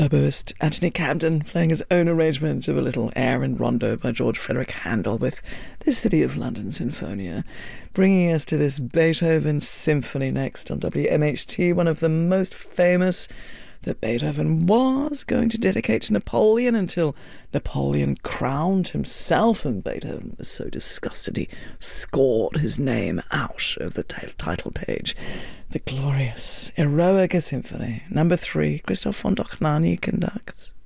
oboist Anthony Camden playing his own arrangement of a little air and rondo by George Frederick Handel with the City of London Sinfonia, bringing us to this Beethoven symphony next on WMHT, one of the most famous that Beethoven was going to dedicate to Napoleon until Napoleon crowned himself, and Beethoven was so disgusted he scored his name out of the title page. The glorious Eroica Symphony, number 3, Christoph von Dohnanyi conducts.